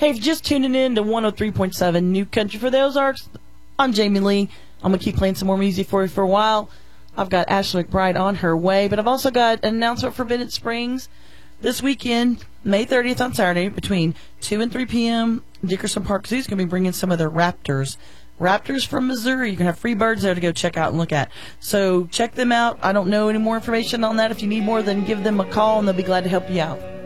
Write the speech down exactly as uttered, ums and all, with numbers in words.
Hey, if you're just tuning in to one oh three point seven New Country for the Ozarks, I'm Jamie Lee. I'm going to keep playing some more music for you for a while. I've got Ashley McBride on her way, but I've also got an announcement for Bennett Springs. This weekend, May thirtieth on Saturday, between two and three p.m., Dickerson Park Zoo is going to be bringing some of their raptors. Raptors from Missouri. You can have free birds there to go check out and look at. So check them out. I don't know any more information on that. If you need more, then give them a call, and they'll be glad to help you out.